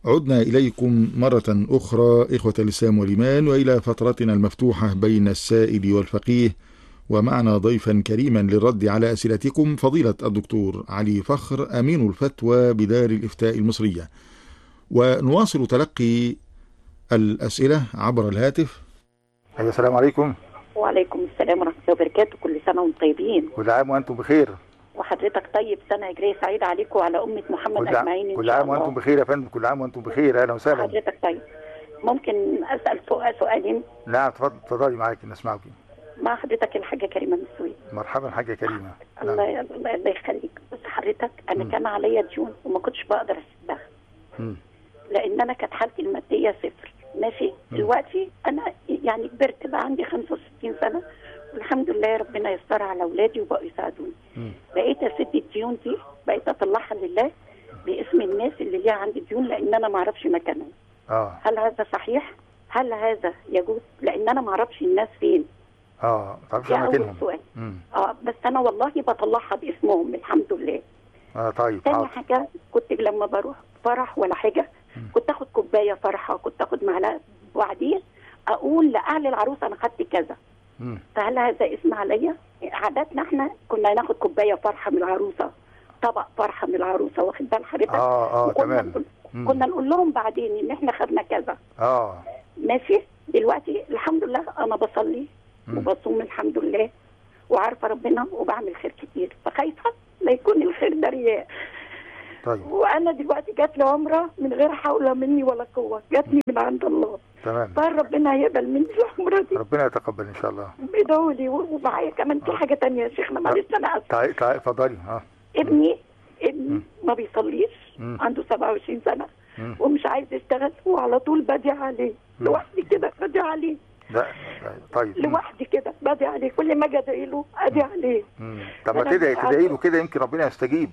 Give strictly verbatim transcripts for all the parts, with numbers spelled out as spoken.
عدنا إليكم مرة أخرى إخوة الإسلام والإيمان، وإلى فترتنا المفتوحة بين السائل والفقيه، ومعنا ضيفا كريما للرد على أسئلتكم فضيلة الدكتور علي فخر أمين الفتوى بدار الإفتاء المصرية. ونواصل تلقي الأسئلة عبر الهاتف. السلام عليكم. وعليكم السلام ورحمة الله وبركاته. كل سنة وانتم طيبين. كل عام وأنتم بخير. وحضرتك طيب، سنة هجرية سعيدة عليكم وعلى أمة محمد أجمعين إن كل عام وأنتم بخير يا فندم. كل عام وأنتم بخير. أهلا وسهلا. حضرتك طيب. ممكن أسأل سؤال سؤالين؟ نعم اتفضلي، معاكي نسمعك. مع حضرتك الحاجة كريمة من السويد. مرحبا حاجة كريمة. الله الله الله يخليك. بس حضرتك أنا م. كان عليا ديون وما كنتش بقدر أسدها. م. لأن أنا كانت حالتي المادية صفر. ماشي. م. دلوقتي أنا يعني كبرت بقى عندي خمسة وستين سنة والحمد لله ربنا يستر على أولادي وبقوا يساعدوني. م. بقيت أسد الديون دي، بقيت أطلعها لله باسم الناس اللي ليها عندي ديون لأن أنا ما أعرفش مكانهم. آه. هل هذا صحيح؟ هل هذا يجوز؟ لأن أنا ما أعرفش الناس فين. اه تعرفش مكانهم. سؤال. اه بس انا والله بطلعها باسمهم الحمد لله. اه طيب. تاني حاجه، كنت لما بروح فرح ولا حاجه مم. كنت اخد كوبايه فرحه، كنت اخد معلقه وبعدين اقول لاهل العروسه انا خدت كذا. مم. فهل هذا اسم عليا؟ عاداتنا احنا كنا ناخد كوبايه فرحه من العروسه، طبق فرحه من العروسه، واخد بال حضرتك؟ اه اه تمام. نقول كنا نقول لهم بعدين ان احنا خدنا كذا. اه ماشي. دلوقتي الحمد لله انا بصلي وبصوم الحمد لله وعارفه ربنا وبعمل خير كتير، فخايفه لا يكون الخير ده رياء. طيب. وانا دلوقتي جات لي عمره من غير حول مني ولا قوه، جاتني من عند الله. تمام. فربنا هيقبل مني العمره دي. ربنا يتقبل ان شاء الله. بيدعوا لي. ومعايا كمان في حاجه ثانيه يا شيخنا، معلش انا اسف. طيب طيب اتفضلي. اه ابني ابني ما بيصليش، م. عنده سبعة وعشرين سنه م. ومش عايز يشتغل، وعلى طول بدعي عليه لوحدي كده، بدعي عليه. لا طيب. لوحدي كده بدعي عليه، كل ما اجي ادعي له ادعي عليه. طب ما تدعي تدعي له كده يمكن ربنا يستجيب.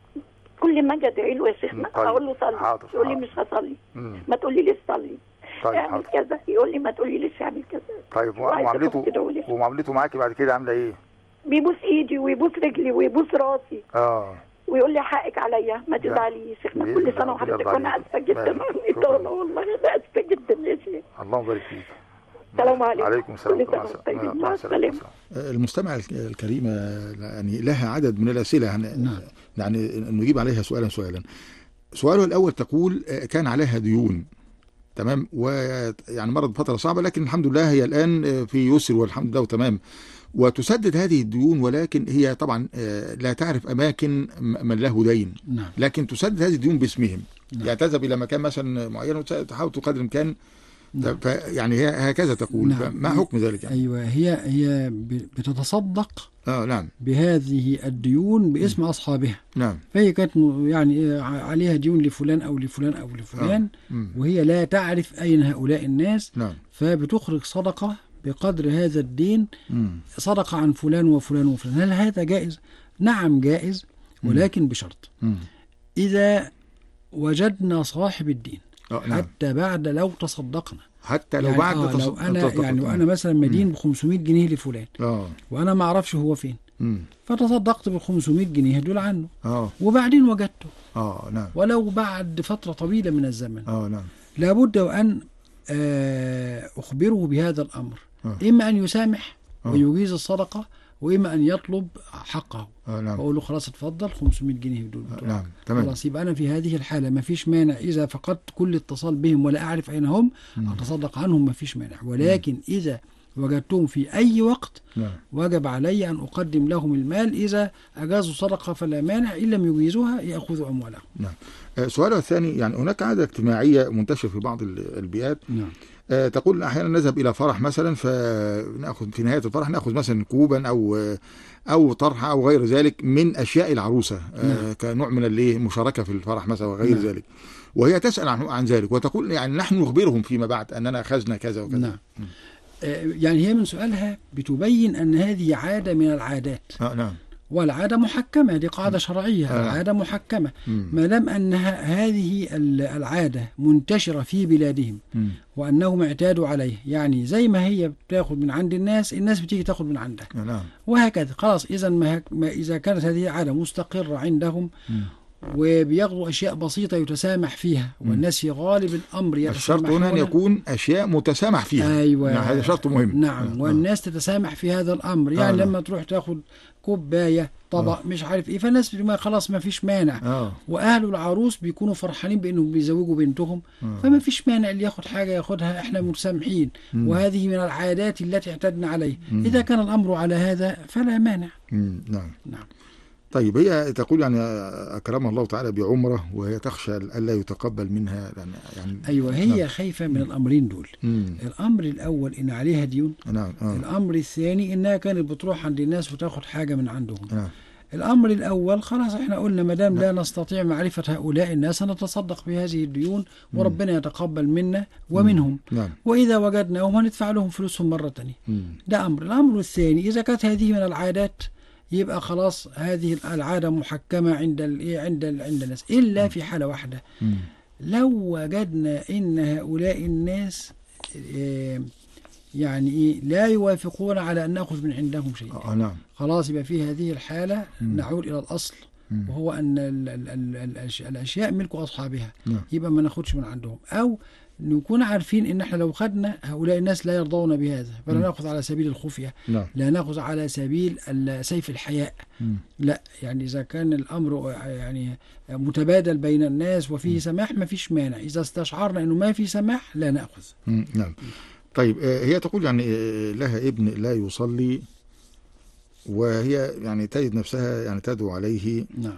كل ما اجي ادعي له يا شيخنا طيب. اقول له صلي، يقول لي مش هصلي. مم. ما تقولي لي صلي. طيب اعمل كذا، يقول لي ما تقولي ليش اعمل كذا. طيب ومعاملته ومعاملته معاكي بعد كده عامله ايه؟ بيبوس ايدي ويبوس رجلي ويبوس راسي. اه ويقول لي حقك عليا ما تزعلي يا شيخنا. كل سنه وحضرتك وانا اسفه جدا والله والله انا اسفه جدا يا شيخ. الله يبارك فيك. السلام عليكم. عليكم السلام. مع السلامة. المستمع الكريمة يعني لها عدد من الأسئلة يعني, يعني نجيب عليها سؤالا سؤالا. سؤاله الأول تقول كان عليها ديون، تمام، ويعني مرض فترة صعبة لكن الحمد لله هي الآن في يسر والحمد لله وتمام، وتسدد هذه الديون، ولكن هي طبعا لا تعرف أماكن من له دين. نعم. لكن تسدد هذه الديون باسمهم. نعم. يعني تذهب إلى مكان مثلا معين وتحاول قدر الإمكان. نعم. يعني هي هكذا تقول. نعم. ما حكم ذلك يعني؟ أيوة هي هي بتتصدق آه نعم. بهذه الديون باسم م. أصحابها. نعم. فهي كانت يعني عليها ديون لفلان أو لفلان أو لفلان. آه. وهي لا تعرف أين هؤلاء الناس. نعم. فبتخرج صدقة بقدر هذا الدين. م. صدقة عن فلان وفلان وفلان. هل هذا جائز؟ نعم جائز، ولكن م. بشرط م. إذا وجدنا صاحب الدين. آه نعم. حتى بعد لو تصدقنا، حتى لو يعني بعد آه لو انا يعني وانا مثلا مدين ب خمسمائة جنيه لفلان اه وانا ما اعرفش هو فين، مم. فتصدقت بال خمسمائة جنيه دول عنه اه وبعدين وجدته اه نعم ولو بعد فتره طويله من الزمن اه نعم لابد وان آه اخبره بهذا الامر. آه. اما ان يسامح آه. ويجيز الصدقه، واما ان يطلب حقه. آه نعم. اقول له خلاص اتفضل خمسمائة جنيه دول. آه نعم تمام. خلاص يبقى انا في هذه الحاله ما فيش مانع اذا فقدت كل اتصال بهم ولا اعرف اين هم اتصدق عنهم، ما فيش مانع. ولكن مم. اذا وجدتهم في اي وقت نعم. وجب علي ان اقدم لهم المال. اذا اجازوا صدقه فلا مانع، ان لم يجيزوها ياخذوا اموالهم. نعم. آه سؤاله الثاني، يعني هناك عاده اجتماعيه منتشره في بعض البيئات. نعم. آه تقول احيانا نذهب الى فرح مثلا، فناخذ في نهايه الفرح ناخذ مثلا كوبا او او طرحه او غير ذلك من اشياء العروسه. آه نعم. كنوع من المشاركه في الفرح مثلا وغير نعم. ذلك، وهي تسال عن عن ذلك وتقول يعني نحن نخبرهم فيما بعد اننا اخذنا كذا وكذا. نعم. آه يعني هي من سؤالها بتبين ان هذه عاده من العادات. آه نعم. والعادة محكمة، دي قاعدة شرعية. آه. العادة محكمة ما دام أنها هذه العادة منتشرة في بلادهم م. وأنهم اعتادوا عليه، يعني زي ما هي بتاخد من عند الناس الناس بتيجي تاخد من عندها. آه. وهكذا خلاص. إذا ما إذا كانت هذه عادة مستقرة عندهم م. وبياخدوا أشياء بسيطة يتسامح فيها، والناس في غالب الأمر الشرط هنا أن يكون أشياء متسامح فيها. أيوة يعني هذا شرط مهم. نعم. والناس تتسامح في هذا الأمر. يعني آه لما تروح تاخد كوباية طبق آه. مش عارف ايه، فالناس ما خلاص ما فيش مانع. آه. واهل العروس بيكونوا فرحانين بانهم بيزوجوا بنتهم. آه. فما فيش مانع اللي ياخد حاجه ياخدها، احنا مسامحين. مم. وهذه من العادات التي اعتدنا عليها. مم. اذا كان الامر على هذا فلا مانع. مم. نعم نعم. طيب هي تقول يعني اكرمها الله تعالى بعمره، وهي تخشى الا يتقبل منها يعني. ايوه هي نعم. خايفه من الامرين دول. مم. الامر الاول ان عليها ديون. نعم. آه. الامر الثاني انها كانت بتروح عند الناس وتاخد حاجه من عندهم. نعم. الأمر الأول خلاص احنا قلنا ما دام لا نستطيع معرفة هؤلاء الناس نتصدق بهذه الديون وربنا يتقبل منا ومنهم. نعم. وإذا وجدناهم هندفع لهم فلوسهم مرة ثانية. ده أمر. الأمر الثاني إذا كانت هذه من العادات يبقى خلاص هذه العادة محكمة عند ال عند ال عند الناس، إلا في حالة واحدة. مم. لو وجدنا إن هؤلاء الناس اه يعني إيه لا يوافقون على أن نأخذ من عندهم شيء. آه نعم. خلاص يبقى في هذه الحالة مم. نعود إلى الأصل. مم. وهو أن ال ال ال الأشياء ملك أصحابها. نعم. يبقى ما ناخدش من عندهم، أو نكون عارفين إن احنا لو خدنا هؤلاء الناس لا يرضون بهذا، فلا نأخذ على سبيل الخفية. نعم. لا نأخذ على سبيل سيف الحياء. مم. لا يعني إذا كان الأمر يعني متبادل بين الناس وفيه مم. سماح ما فيش مانع. إذا استشعرنا إنه ما في سماح لا نأخذ. مم. نعم. طيب هي تقول يعني لها ابن لا يصلي، وهي يعني تجد نفسها يعني تدعو عليه. نعم.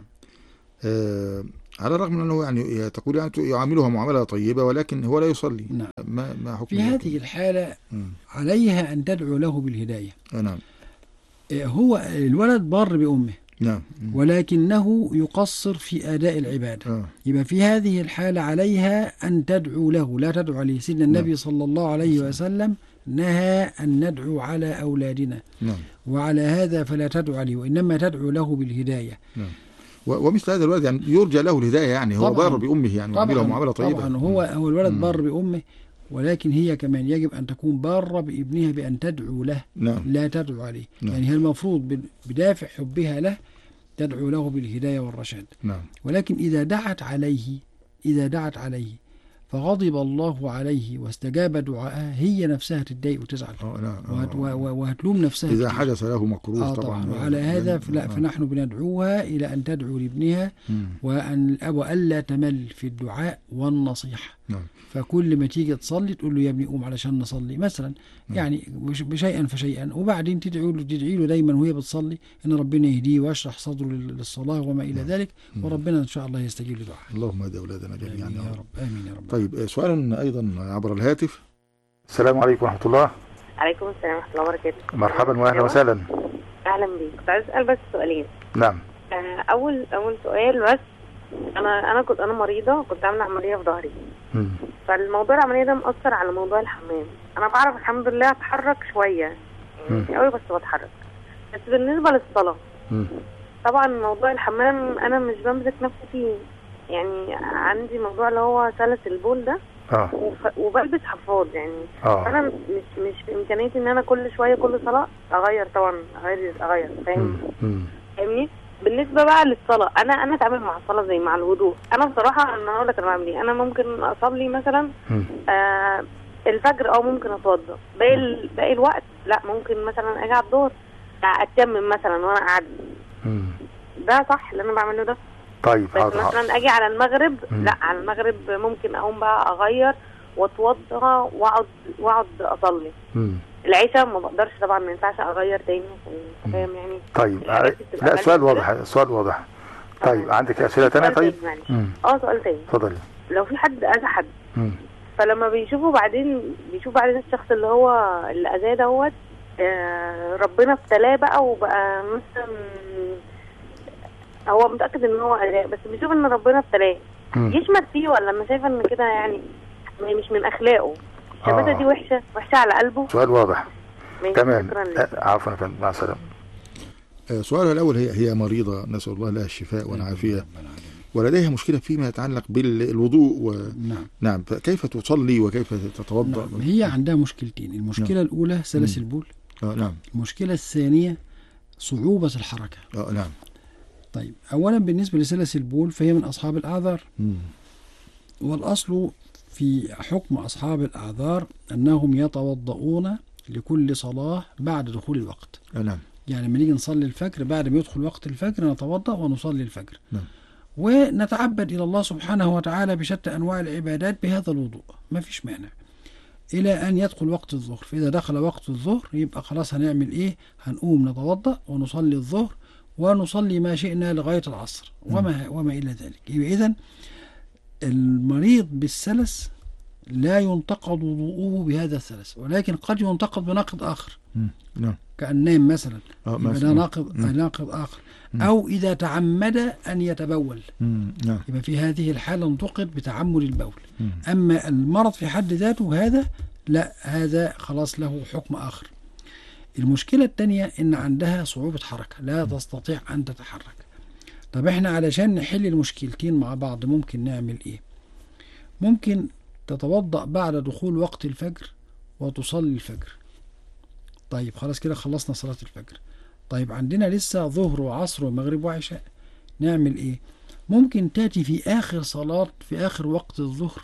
آه على الرغم من أنه يعني تقول يعني يعاملها معاملة طيبة، ولكن هو لا يصلي. نعم. ما ما حكم في هذه الحالة م. عليها أن تدعو له بالهداية. آه نعم. هو الولد بار بأمه. نعم. ولكنه يقصر في أداء العبادة. آه. يبقى في هذه الحالة عليها أن تدعو له، لا تدعو عليه. سيدنا النبي نعم. صلى الله عليه وسلم نهى أن ندعو على أولادنا. نعم. وعلى هذا فلا تدعو عليه، وإنما تدعو له بالهداية. نعم. ومثل هذا الولد يعني يرجى له الهداية، يعني هو بار بأمه يعني وعمله معاملة طيبة. طبعا هو هو الولد م. بار بأمه، ولكن هي كمان يجب أن تكون بارة بابنها بأن تدعو له. نعم. لا تدعو عليه. نعم. يعني هي المفروض بدافع حبها له تدعو له بالهداية والرشاد. نعم. ولكن إذا دعت عليه إذا دعت عليه فغضب الله عليه واستجاب دعاءها، هي نفسها تتضايق وتزعل. آه لا. وهت وهتلوم نفسها إذا كتير. حدث له مكروه. آه طبعا. طبعا. وعلى هذا فلا فنحن بندعوها إلى أن تدعو لابنها، وأن الأب ألا تمل في الدعاء والنصيحة. نعم. فكل ما تيجي تصلي تقول له يا ابني قوم علشان نصلي مثلا. نعم. يعني بشيئا فشيئا، وبعدين تدعي له تدعي له دايما وهي بتصلي ان ربنا يهديه ويشرح صدره للصلاه وما الى نعم. ذلك، وربنا ان شاء الله يستجيب لدعائه. اللهم اهد اولادنا جميعا يا رب. امين يا رب. طيب سؤال ايضا عبر الهاتف. السلام عليكم ورحمه الله. عليكم السلام ورحمه الله وبركاته. مرحبا واهلا وسهلا. اهلا بيك. كنت عايز اسال بس سؤالين. نعم. آه اول اول سؤال بس، انا انا كنت انا مريضه، كنت عامله عمليه في ظهري. امم فالموضوع العمليه ده مأثر على موضوع الحمام. انا بعرف الحمد لله اتحرك شويه مش قوي بس بتحرك، بس بالنسبه للصلاه مم. طبعا موضوع الحمام انا مش بمسك نفسي فيه، يعني عندي موضوع اللي هو سلس البول ده. اه وف... وبلبس حفاض يعني. اه انا مش مش في امكانيتي ان انا كل شويه كل صلاه اغير، طبعا اغير اغير فاهم فاهمني. بالنسبه بقى للصلاه، انا انا اتعامل مع الصلاه زي مع الوضوء. انا بصراحه انا هقول لك انا بعمل ايه. انا ممكن اصلي مثلا آه الفجر او ممكن اتوضى، باقي باقي الوقت لا، ممكن مثلا اجي على الظهر اتيمم مثلا وانا قاعده. ده صح اللي انا بعمله ده؟ طيب بس مثلا اجي على المغرب مم. لا، على المغرب ممكن اقوم بقى اغير واتوضى واقعد واقعد اصلي. مم. العشاء ما بقدرش طبعا، ما ينفعش اغير تاني فاهم يعني. طيب لا السؤال واضح، السؤال واضح. طيب عندك اسئله ثانيه؟ طيب اه سؤال تاني. اتفضلي. لو في حد اذى حد مم. فلما بيشوفوا بعدين بيشوف بعدين الشخص اللي هو اللي اذاه دوت آه ربنا ابتلاه بقى وبقى مثلا هو متاكد ان هو اذاه، بس بيشوف ان ربنا ابتلاه يشمت فيه، ولا انا شايفه ان كده يعني مش من اخلاقه الشماتة آه. دي وحشه وحشه على قلبه. سؤال واضح تمام. عفوا يا فندم مع السلامه. سؤالها الاول، هي هي مريضه نسال الله لها الشفاء والعافيه، ولديها مشكله فيما يتعلق بالوضوء و... نعم نعم فكيف تصلي وكيف تتوضا؟ نعم. هي عندها مشكلتين. المشكله نعم. الاولى سلس البول. اه نعم. المشكله الثانيه صعوبه الحركه. اه نعم. طيب أولا بالنسبة لسلس البول فهي من أصحاب الأعذار. مم. والأصل في حكم أصحاب الأعذار أنهم يتوضؤون لكل صلاة بعد دخول الوقت. نعم. يعني لما نيجي نصلي الفجر بعد ما يدخل وقت الفجر نتوضأ ونصلي الفجر. نعم. ونتعبد إلى الله سبحانه وتعالى بشتى أنواع العبادات بهذا الوضوء، ما فيش مانع إلى أن يدخل وقت الظهر. فإذا دخل وقت الظهر يبقى خلاص هنعمل إيه؟ هنقوم نتوضأ ونصلي الظهر ونصلي ما شئنا لغاية العصر وما, وما إلى ذلك. يبقى إذن المريض بالسلس لا ينتقض وضوءه بهذا السلس، ولكن قد ينتقض بناقض آخر. نعم. كأن نام مثلا، آه يبقى ده ناقض ناقض آخر. مم. أو إذا تعمد أن يتبول، مم. نعم. يبقى في هذه الحالة انتقد بتعمد البول. مم. أما المرض في حد ذاته هذا لا، هذا خلاص له حكم آخر. المشكلة الثانية إن عندها صعوبة حركة، لا تستطيع أن تتحرك. طب إحنا علشان نحل المشكلتين مع بعض ممكن نعمل إيه؟ ممكن تتوضأ بعد دخول وقت الفجر وتصلي الفجر. طيب خلاص كده خلصنا صلاة الفجر. طيب عندنا لسه ظهر وعصر ومغرب وعشاء، نعمل إيه؟ ممكن تأتي في آخر صلاة في آخر وقت الظهر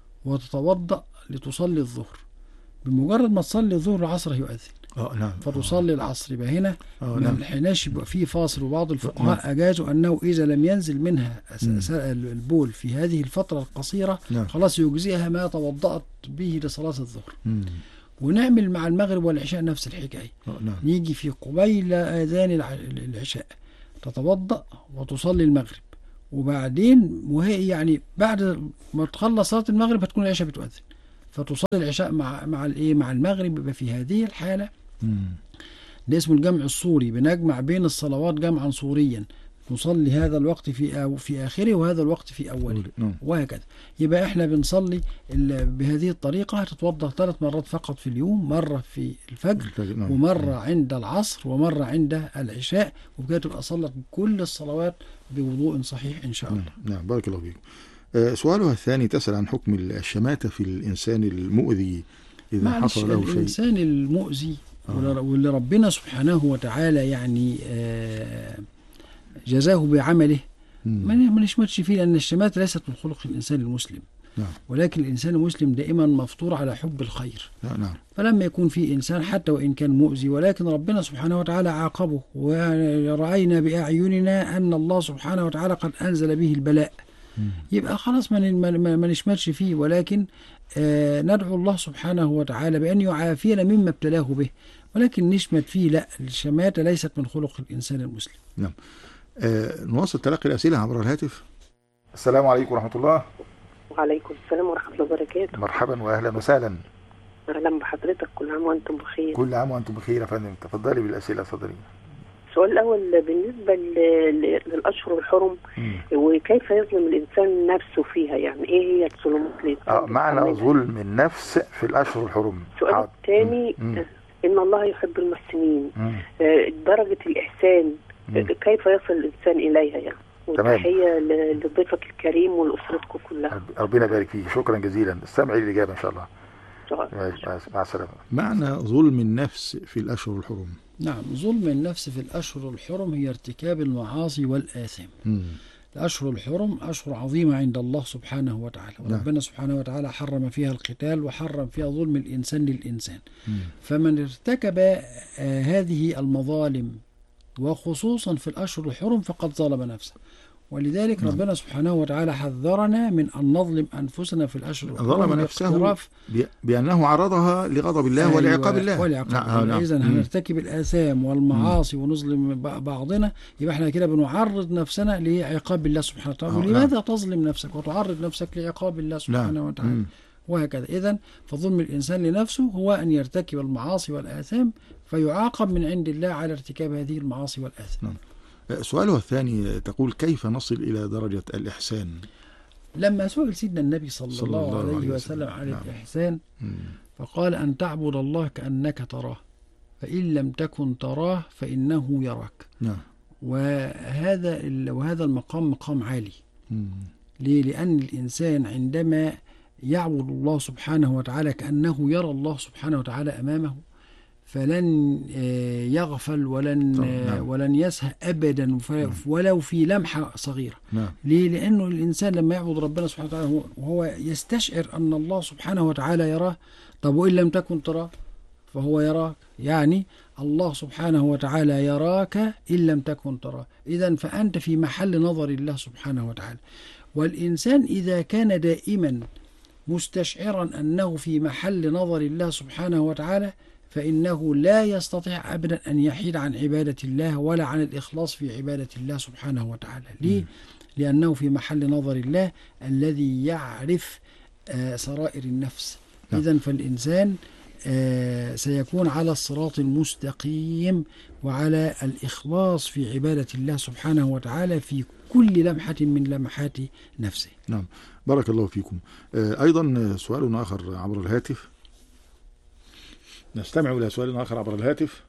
وتتوضأ لتصلي الظهر. بمجرد ما تصلي الظهر العصر يؤذن. اه نعم. فتصلي العصر. يبقى هنا آه ما نعم. لحقناش يبقى في فاصل. وبعض الفقهاء أجازوا أنه إذا لم ينزل منها البول في هذه الفترة القصيرة نعم. خلاص يجزئها ما توضأت به لصلاة الظهر. مم. ونعمل مع المغرب والعشاء نفس الحكاية. آه نعم. نيجي في قبيل آذان العشاء تتوضأ وتصلي المغرب، وبعدين وهي يعني بعد ما تخلص صلاة المغرب هتكون العشاء بتؤذن، فتصلي العشاء مع مع الايه مع المغرب. يبقى في هذه الحالة مم. ده اسمه الجمع الصوري، بنجمع بين الصلوات جمعا صوريا، نصلي هذا الوقت في أو في آخره وهذا الوقت في أوله وهكذا. يبقى احنا بنصلي بهذه الطريقة. هتتوضأ ثلاث مرات فقط في اليوم، مرة في الفجر ومرة عند العصر ومرة عند العشاء، وبكده تبقى صلت كل الصلوات بوضوء صحيح إن شاء الله. نعم بارك الله فيكم. آه سؤالها الثاني تسأل عن حكم الشماتة في الإنسان المؤذي إذا حصل له شيء. الإنسان المؤذي آه. واللي ربنا سبحانه وتعالى يعني آه جزاه بعمله ما نشمتش فيه، لأن الشماتة ليست من خلق الإنسان المسلم. نعم. ولكن الإنسان المسلم دائما مفطور على حب الخير. نعم. فلما يكون في إنسان حتى وإن كان مؤذي ولكن ربنا سبحانه وتعالى عاقبه، ورأينا بأعيننا أن الله سبحانه وتعالى قد أنزل به البلاء، مم. يبقى خلاص ما نشمتش فيه، ولكن آه ندعو الله سبحانه وتعالى بأن يعافينا مما ابتلاه به، ولكن نشمت فيه لا. الشماتة ليست من خلق الإنسان المسلم. نعم. آه نواصل تلقي الأسئلة عبر الهاتف. السلام عليكم ورحمة الله. وعليكم السلام ورحمة الله وبركاته. مرحبا وأهلا وسهلا. أهلا بحضرتك، كل عام وأنتم بخير. كل عام وأنتم بخير يا فندم. تفضلي بالأسئلة صدري. السؤال الأول بالنسبة للأشهر الحرم، مم. وكيف يظلم الإنسان نفسه فيها؟ يعني إيه هي الظلمات اللي آه معنى ظلم النفس في الأشهر الحرم. السؤال الثاني، إن الله يحب المحسنين، درجة الإحسان مم. كيف يصل الإنسان إليها يعني؟ وتحية لضيفك الكريم ولأسرتكم كلها. ربنا يبارك فيك، شكرا جزيلا. استمعي للإجابة إن شاء الله. مع السلامة. معنى ظلم النفس في الأشهر الحرم. نعم، ظلم النفس في الأشهر الحرم هي ارتكاب المعاصي والآثام. مم. الأشهر الحرم أشهر عظيمة عند الله سبحانه وتعالى، وربنا نعم. سبحانه وتعالى حرم فيها القتال وحرم فيها ظلم الإنسان للإنسان. مم. فمن ارتكب آه هذه المظالم وخصوصا في الأشهر الحرم فقد ظلم نفسه، ولذلك نعم. ربنا سبحانه وتعالى حذرنا من أن نظلم أنفسنا في الأشهر الحرم. ظلم نفسه بأنه عرضها لغضب الله أيوة ولعقاب الله. ولعقاب نعم. الله. إذن هنرتكب الآثام والمعاصي مم. ونظلم بعضنا، يبقى احنا كده بنعرض نفسنا لعقاب الله سبحانه وتعالى. ولماذا نعم. تظلم نفسك وتعرض نفسك لعقاب الله سبحانه نعم. وتعالى مم. وهكذا. إذن فظلم الإنسان لنفسه هو أن يرتكب المعاصي والآثام فيعاقب من عند الله على ارتكاب هذه المعاصي والآثام. نعم. سؤالها الثاني تقول كيف نصل إلى درجة الإحسان؟ لما سئل سيدنا النبي صلى, صلى الله, الله عليه وسلم, وسلم عن نعم. الإحسان مم. فقال أن تعبد الله كأنك تراه فإن لم تكن تراه فإنه يراك. نعم. وهذا وهذا المقام مقام عالي. مم. ليه؟ لأن الإنسان عندما يعبد الله سبحانه وتعالى كأنه يرى الله سبحانه وتعالى أمامه فلن يغفل ولن نعم. ولن يسهى أبدا ولو في لمحة صغيرة. نعم. ليه؟ لأنه الإنسان لما يعبد ربنا سبحانه وتعالى وهو يستشعر أن الله سبحانه وتعالى يراه. طب وإن لم تكن تراه فهو يراك، يعني الله سبحانه وتعالى يراك إن لم تكن تراه. إذن فأنت في محل نظر الله سبحانه وتعالى. والإنسان إذا كان دائما مستشعرا أنه في محل نظر الله سبحانه وتعالى فإنه لا يستطيع أبدا أن يحيد عن عبادة الله ولا عن الإخلاص في عبادة الله سبحانه وتعالى. ليه؟ لأنه في محل نظر الله الذي يعرف آه سرائر النفس. إذن فالإنسان آه سيكون على الصراط المستقيم وعلى الإخلاص في عبادة الله سبحانه وتعالى في كل لمحة من لمحات نفسه. نعم، بارك الله فيكم. آه أيضا سؤال آخر عبر الهاتف، نستمع إلى سؤال آخر عبر الهاتف.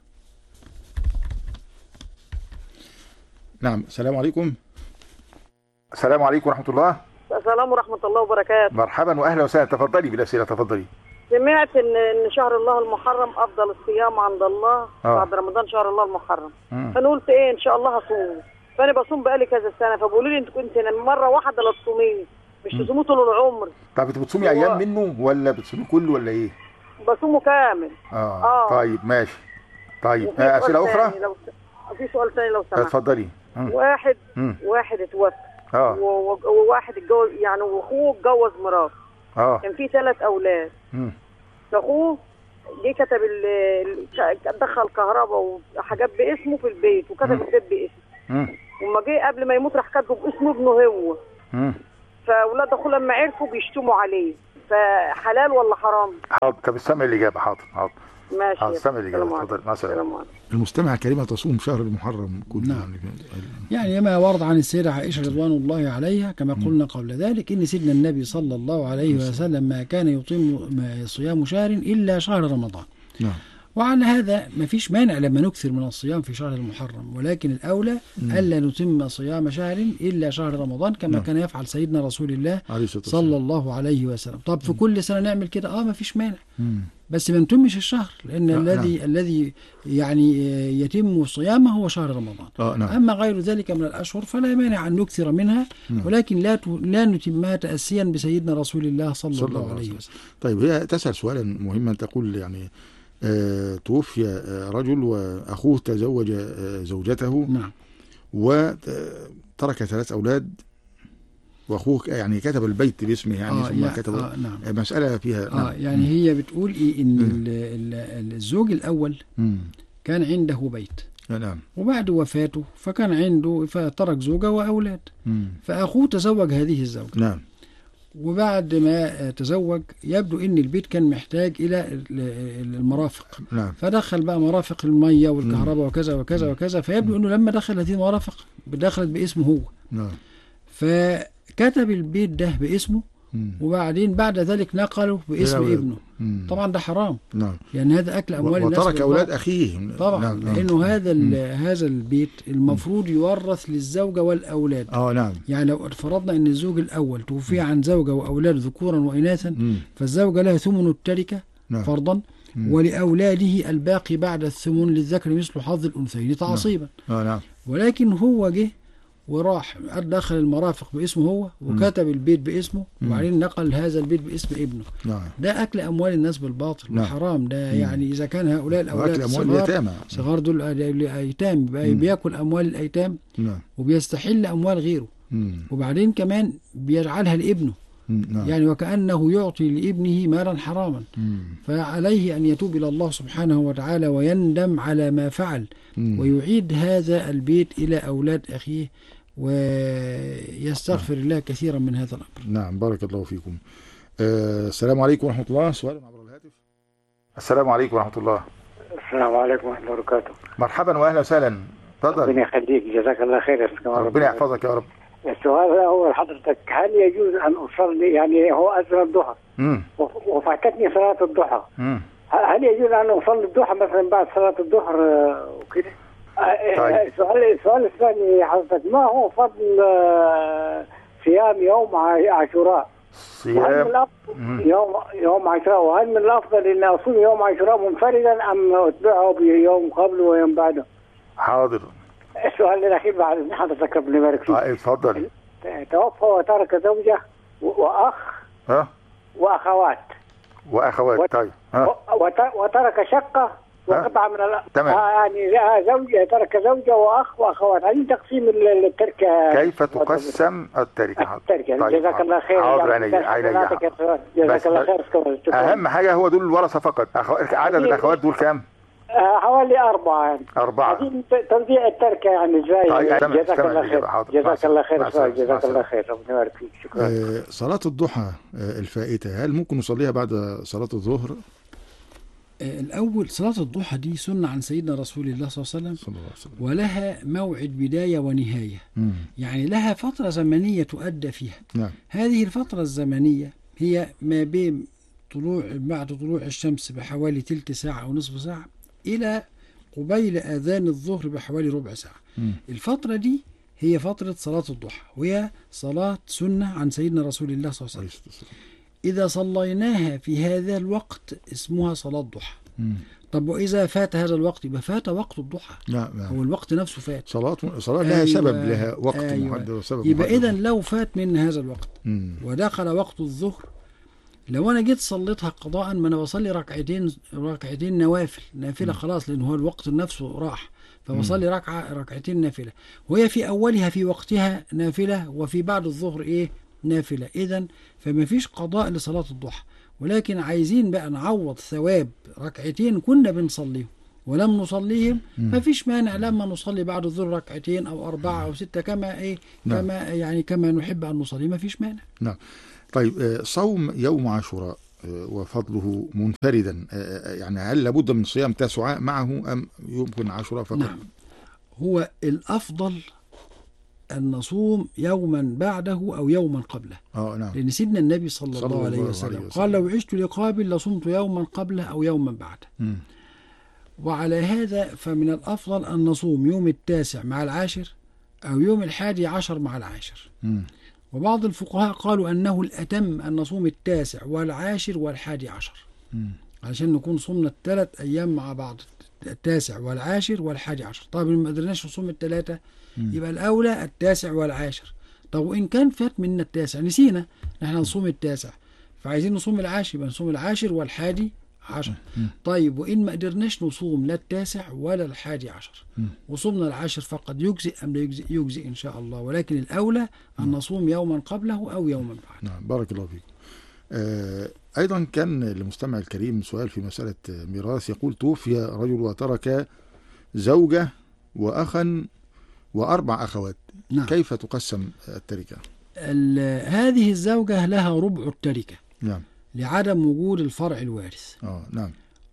نعم، السلام عليكم. السلام عليكم ورحمة الله. السلام ورحمة الله وبركاته. مرحبا وأهلا وسهلا، تفضلي بالأسئلة، تفضلي. سمعت إن إن شهر الله المحرم أفضل الصيام عند الله آه. بعد رمضان شهر الله المحرم. مم. فأنا قلت إيه إن شاء الله هصوم، فأنا بصوم بقالي كذا سنة، فبقولوا لي أنت كنت مرة واحدة لا تصومي، مش تصومي طول العمر. طب أنت بتصومي أيام منه ولا بتصومي كله ولا إيه؟ بصومه كامل. آه. اه طيب ماشي. طيب آه أسئلة أخرى؟ لو... في سؤال ثاني لو سمحت. اتفضلي. واحد مم. واحد اتوفى اه وواحد اتجوز يعني، واخوه اتجوز مراته. اه كان في ثلاث اولاد. امم فاخوه جه كتب ال دخل كهرباء وحاجات باسمه في البيت وكتب مم. البيت باسمه. امم وما جه قبل ما يموت راح كاتبه باسمه ابنه هو. امم فاولاد اخوه لما عرفوا بيشتموا عليه، فحلال ولا حرام؟ حاضر. طب استمع الاجابه. حاضر حاضر ماشي. حاضر استمع الاجابه. اتفضل. مع السلامه. المستمع الكريمه تصوم شهر المحرم كله. نعم. يعني ما ورد عن السيدة عائشة رضوان الله عليها كما قلنا قبل ذلك إن سيدنا النبي صلى الله عليه وسلم ما كان يطيم صيام شهر إلا شهر رمضان. نعم. وعلى هذا ما فيش مانع لما نكثر من الصيام في شهر المحرم، ولكن الأولى ألا نتم صيام شهر إلا شهر رمضان كما نعم. كان يفعل سيدنا رسول الله صلى الله عليه وسلم. طب في كل سنة نعمل كده؟ آه ما فيش مانع، بس ما نتمش الشهر، لأن آه الذي نعم. الذي يعني يتم صيامه هو شهر رمضان. آه نعم. أما غير ذلك من الأشهر فلا مانع أن نكثر منها، نعم. ولكن لا لا نتمها تأسيا بسيدنا رسول الله صلى, صلى الله عليه وسلم. طيب هي تسأل سؤالا مهما، تقول يعني آه توفي آه رجل وأخوه تزوج آه زوجته. نعم. وترك ثلاث أولاد واخوه يعني كتب البيت باسمه يعني آه ثم يعني كتب آه نعم. مسألة فيها آه نعم. يعني هي بتقول إيه إن ال الزوج الأول مم. كان عنده بيت. نعم. وبعد وفاته فكان عنده فترك زوجة وأولاد. مم. فأخوه تزوج هذه الزوجة. نعم. وبعد ما تزوج يبدو ان البيت كان محتاج الى المرافق. نعم. فدخل بقى مرافق المية والكهرباء وكذا وكذا وكذا، فيبدو انه لما دخل هذه المرافق دخلت باسمه هو. نعم. فكتب البيت ده باسمه مم. وبعدين بعد ذلك نقله باسم ابنه. مم. طبعا ده حرام. نعم. لان هذا اكل اموال الناس وترك اولاد اخيه. طبعا. نعم. لانه هذا هذا البيت المفروض يورث للزوجه والاولاد. اه نعم. يعني لو فرضنا ان الزوج الاول توفي عن زوجه واولاد ذكورا واناثا، مم. فالزوجه لها ثمن التركه. نعم. فرضا. مم. ولاولاده الباقي بعد الثمن للذكر مثل حظ الانثيين تعصيبا. نعم. اه نعم. ولكن هو جه وراح دخل المرافق باسمه هو وكتب البيت باسمه وبعدين نقل هذا البيت باسم ابنه. نعم. ده أكل أموال الناس بالباطل. نعم. وحرام ده. مم. يعني إذا كان هؤلاء الأولاد صغار صغار دول الأيتام بيأكل أموال الأيتام. نعم. وبيستحل أموال غيره. مم. وبعدين كمان بيجعلها لابنه. نعم. يعني وكأنه يعطي لابنه مالا حراما. مم. فعليه أن يتوب إلى الله سبحانه وتعالى ويندم على ما فعل. مم. ويعيد هذا البيت إلى أولاد أخيه ويستغفر نعم. الله كثيرا من هذا الأمر. نعم بارك الله فيكم. آه السلام عليكم ورحمة الله. سؤال عبر الهاتف. السلام عليكم ورحمة الله. السلام عليكم ورحمة الله وبركاته. مرحبا وأهلا وسهلا. تفضل. ربنا يخليك، جزاك الله خير. ربنا يحفظك يا رب. السؤال الأول حضرتك، هل يجوز أن أصلي يعني هو أذن الضحى وفاتتني صلاة الضحى، هل يجوز أن أصلي الضحى مثلا بعد صلاة الظهر وكده؟ طيب. السؤال السؤال الثاني حضرتك، ما هو فضل صيام يوم عاشوراء؟ صيام يوم يوم عاشوراء، وهل من الافضل ان اصوم يوم عاشوراء منفردا ام اتبعه بيوم قبله ويوم بعده؟ حاضر. السؤال الاخير بعد ان حضرتك ربنا يبارك فيك. اه اتفضل. توفى وترك زوجه واخ ها واخوات واخوات وت... طيب ها وترك شقه وقطعه من الأرض. تمام. آه يعني زوجة ترك زوجة واخ واخوات، هل تقسيم التركه كيف تقسم التركه؟ التركه. طيب. جزاك الله خير. حاضر عيني عيني. جزاك الله خير. اهم حاجه هو دول الورثه فقط. أخو... عدد الاخوات دول كام؟ آه حوالي أربعة يعني. أربعة. توزيع التركة يعني ازاي؟ طيب. جزاك الله خير. جزاك الله خير. جزاك الله خير. ربنا يبارك فيك. شكرا. آه صلاة الضحى آه الفائتة هل ممكن نصليها بعد صلاة الظهر؟ آه الأول صلاة الضحى دي سنة عن سيدنا رسول الله صلى الله عليه وسلم، ولها موعد بداية ونهاية. مم. يعني لها فترة زمنية تؤدى فيها. نعم. هذه الفترة الزمنية هي ما بين طلوع بعد طلوع الشمس بحوالي تلت ساعة أو نصف ساعة إلى قبيل آذان الظهر بحوالي ربع ساعة. م. الفترة دي هي فترة صلاة الضحى، وهي صلاة سنة عن سيدنا رسول الله صلى الله عليه وسلم. إذا صليناها في هذا الوقت اسمها صلاة ضحى. طب وإذا فات هذا الوقت يبقى فات وقت الضحى. لا لا. هو الوقت نفسه فات. صلاة صلاة لها أيوة سبب، لها وقت أيوة محدد وسبب. يبقى إذا لو فات من هذا الوقت م. ودخل وقت الظهر، لو انا جيت صليتها قضاء ما انا بصلي ركعتين ركعتين نوافل نافله م. خلاص، لان هو الوقت نفسه راح، فبصلي ركعه ركعتين نافله، وهي في اولها في وقتها نافله وفي بعد الظهر ايه نافله. اذا فما فيش قضاء لصلاه الضحى، ولكن عايزين بقى نعوض ثواب ركعتين كنا بنصليهم ولم نصليهم. ما فيش مانع لما نصلي بعد الظهر ركعتين او اربعه او سته كما ايه نعم. كما يعني كما نحب ان نصلي، ما فيش مانع. نعم. طيب صوم يوم عاشوراء وفضله منفردا، يعني هل لابد من صيام تاسوعاء معه أم يمكن عاشوراء فقط؟ نعم. هو الأفضل أن نصوم يوما بعده أو يوما قبله. اه نعم. لأن سيدنا النبي صلى, صلى الله عليه وسلم, وسلم قال لو عشت لقابل لصمت يوما قبله أو يوما بعده. م. وعلى هذا فمن الأفضل أن نصوم يوم التاسع مع العاشر أو يوم الحادي عشر مع العاشر. م. وبعض الفقهاء قالوا أنه الأتم أن نصوم التاسع والعاشر والحادي عشر، م. علشان نكون صومنا الثلاث أيام مع بعض، التاسع والعاشر والحادي عشر. طيب ما قدرناش نصوم الثلاثة يبقى الأولى التاسع والعاشر. طب وإن كان فات منا التاسع نسينا نحن نصوم التاسع فعايزين نصوم العاشر، يبقى نصوم العاشر والحادي عشر. م. طيب وإن ما قدرناش نصوم لا التاسع ولا الحادي عشر م. وصومنا العاشر فقط، يجزئ أم لا يجزئ؟ يجزئ إن شاء الله، ولكن الأولى أن نصوم يوما قبله أو يوما بعده. نعم بارك الله فيكم. آه أيضا كان لمستمع الكريم سؤال في مسألة ميراث، يقول توفي رجل وترك زوجة وأخا وأربع أخوات. نعم. كيف تقسم التركة؟ هذه الزوجة لها ربع التركة. نعم. لعدم وجود الفرع الوارث. اه نعم.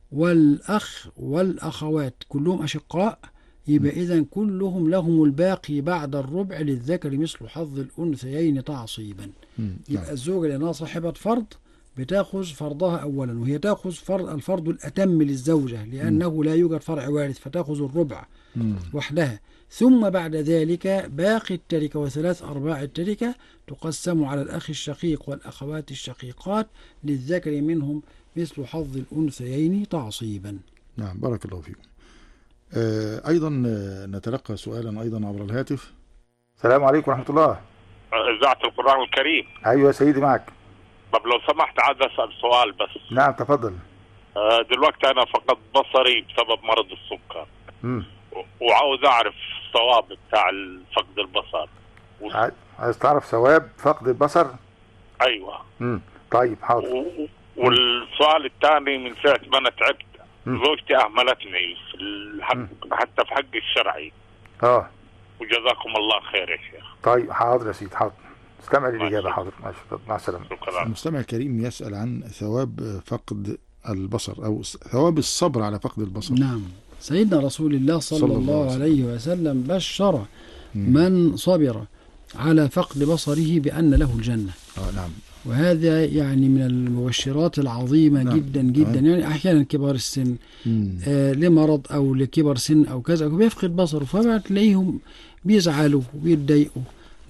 والأخ والأخوات كلهم أشقاء، يبقى إذن كلهم لهم الباقي بعد الربع، للذكر مثل حظ الأنثيين تعصيبا. يبقى نعم. الزوجة لأنها صاحبة فرض بتاخذ فرضها أولا، وهي تأخذ فرض الفرض الأتم للزوجة لأنه م. لا يوجد فرع وارث، فتأخذ الربع م. وحدها. ثم بعد ذلك باقي التركة وثلاث أرباع التركة تقسم على الأخ الشقيق والأخوات الشقيقات، للذكر منهم مثل حظ الأنثيين تعصيبا. نعم بارك الله فيكم. آه أيضا نتلقى سؤالا أيضا عبر الهاتف. السلام عليكم ورحمة الله. إذاعة القرآن الكريم. أيوة يا سيدي معك. طب لو سمحت عايز أسأل سؤال بس. نعم تفضل. آه دلوقتي أنا فقدت بصري بسبب مرض السكر. م. وعاوز أعرف الثواب بتاع فقد البصر. و... عايز تعرف ثواب فقد البصر؟ أيوة. امم طيب حاضر. و... والسؤال الثاني، من ساعة ما أنا تعبت زوجتي أهملتني في الحق، حتى في حق الشرعي. اه وجزاكم الله خير يا شيخ. طيب حاضر يا سيدي حاضر. استمع للإجابة. حاضر مع السلامة. شكرا. المستمع الكريم يسأل عن ثواب فقد البصر أو ثواب الصبر على فقد البصر. نعم. سيدنا رسول الله صلى, صلى الله عليه وسلم بشر من صبر على فقد بصره بأن له الجنة. آه نعم. وهذا يعني من المبشرات العظيمة. نعم. جدا جدا. نعم. يعني أحيانا كبار السن آه لمرض أو لكبر سن أو كذا بيفقد بصره، فبتلاقيهم بيزعلوا وبيتضايقوا،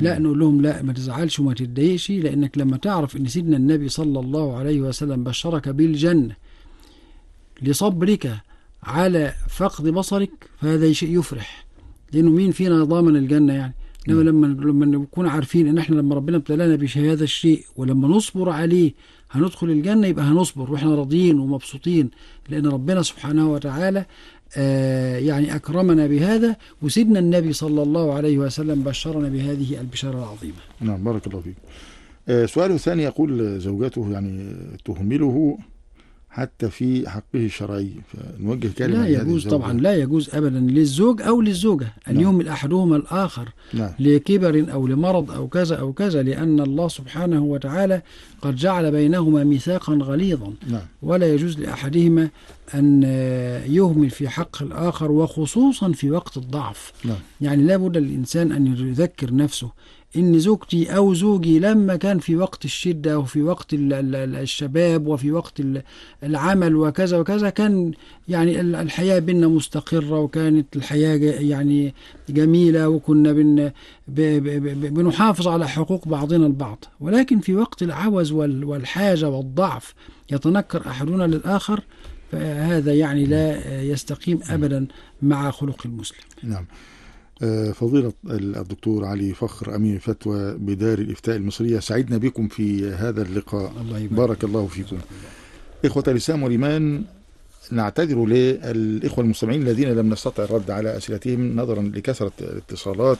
لا نقول لهم لا ما تزعلش وما تتضايقش، لأنك لما تعرف أن سيدنا النبي صلى الله عليه وسلم بشرك بالجنة لصبرك على فقد بصرك فهذا شيء يفرح، لأنه مين فينا ضامن الجنة يعني؟ إنما لما لما نكون عارفين ان احنا لما ربنا ابتلانا بهذا الشيء ولما نصبر عليه هندخل الجنة، يبقى هنصبر واحنا راضيين ومبسوطين، لان ربنا سبحانه وتعالى آه يعني اكرمنا بهذا، وسيدنا النبي صلى الله عليه وسلم بشرنا بهذه البشارة العظيمة. نعم بارك الله فيك. آه سؤاله الثاني يقول زوجته يعني تهمله حتى في حقه الشرعي، فنوجه كلمة لا يجوز طبعا، لا يجوز أبدا للزوج أو للزوجة أن نعم. يهمل أحدهما الآخر نعم. لكبر أو لمرض أو كذا أو كذا، لأن الله سبحانه وتعالى قد جعل بينهما ميثاقا غليظا نعم. ولا يجوز لأحدهما أن يهمل في حق الآخر، وخصوصا في وقت الضعف نعم. يعني لا بد للإنسان أن يذكر نفسه إن زوجتي أو زوجي لما كان في وقت الشدة وفي وقت الشباب وفي وقت العمل وكذا وكذا كان يعني الحياة بيننا مستقرة، وكانت الحياة يعني جميلة، وكنا بن بنحافظ على حقوق بعضنا البعض، ولكن في وقت العوز والحاجة والضعف يتنكر أحدنا للآخر، فهذا يعني لا يستقيم أبدا مع خلق المسلم. نعم. فضيلة الدكتور علي فخر أمين فتوى بدار الإفتاء المصرية، سعدنا بكم في هذا اللقاء. الله بارك الله فيكم. إخوة الإسلام والإيمان، نعتذر للإخوة المستمعين الذين لم نستطع الرد على أسئلتهم نظرا لكثرة الاتصالات،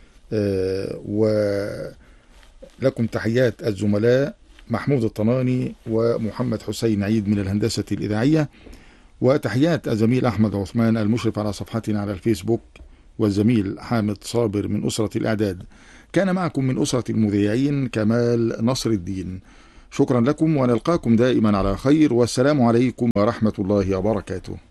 ولكم تحيات الزملاء محمود الطناني ومحمد حسين عيد من الهندسة الإذاعية، وتحيات الزميل أحمد عثمان المشرف على صفحتنا على الفيسبوك، والزميل حامد صابر من أسرة الإعداد. كان معكم من أسرة المذيعين كمال نصر الدين. شكرا لكم ونلقاكم دائما على خير، والسلام عليكم ورحمة الله وبركاته.